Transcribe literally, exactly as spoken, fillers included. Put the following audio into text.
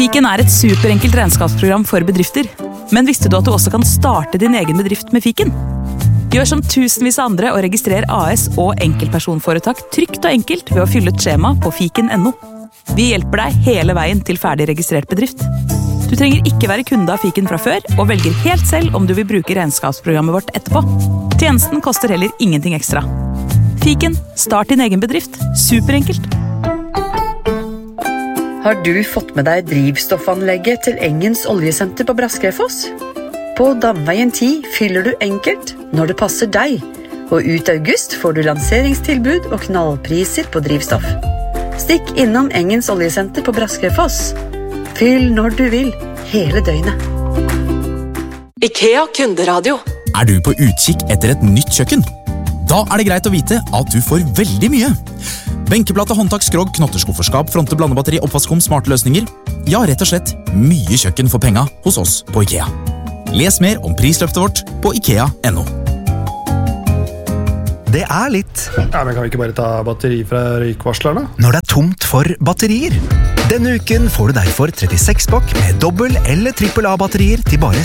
Fiken er et superenkelt regnskapsprogram for bedrifter. Men visste du at du også kan starte din egen bedrift med Fiken? Gjør som tusenvis av andre og registrer A S og enkeltpersonforetak trygt og enkelt ved å fylle et skjema på fiken punktum no. Vi hjelper deg hele veien til ferdig registrert bedrift. Du trenger ikke være kunde av Fiken fra før, og velger helt selv om du vil bruke regnskapsprogrammet vårt etterpå. Tjenesten koster heller ingenting ekstra. Fiken, start din egen bedrift. Superenkelt. Har du fått med deg drivstoffanlegget til Engens oljesenter på Braskerefoss? På Damveien ti fyller du enkelt når det passer deg, og ut august får du lanseringstilbud og knallpriser på drivstoff. Stikk innom Engens oljesenter på Braskerefoss. Fyll når du vil, hele døgnet. IKEA kunderadio. Er du på utkikk etter et nytt kjøkken? Da er det greit å vite at du får veldig mye. Benkeplate, håndtak, skrog, knotterskufferskap, fronte, blandebatteri, oppvaskkum, smarte løsninger. Ja, rett og slett mye kjøkken for penga hos oss på IKEA. Les mer om prisløftet vårt på ikea punktum no. Det er litt. Ja, men kan vi ikke bare ta batteri fra røykvarslerne? Når det er tomt for batterier. Denne uken får du derfor trettiseks pakk med dobbel- eller trippel A-batterier til bare